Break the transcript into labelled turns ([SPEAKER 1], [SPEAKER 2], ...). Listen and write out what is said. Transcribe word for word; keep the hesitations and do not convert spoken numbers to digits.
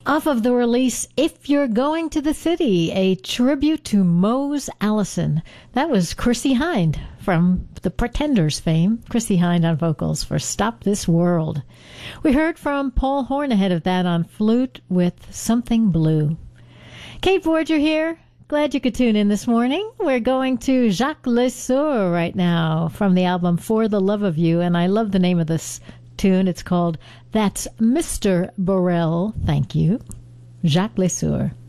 [SPEAKER 1] Off of the release, If You're Going to the City, a tribute to Mose Allison. That was Chrissie Hynde from the Pretenders fame. Chrissie Hynde on vocals for Stop This World. We heard from Paul Horn ahead of that on flute with Something Blue. Kate Forger here. Glad you could tune in this morning. We're going to Jacques Lesueur right now from the album For the Love of You, and I love the name of this tune. It's called That's Mister Borel. Thank you. Jacques Lesueur.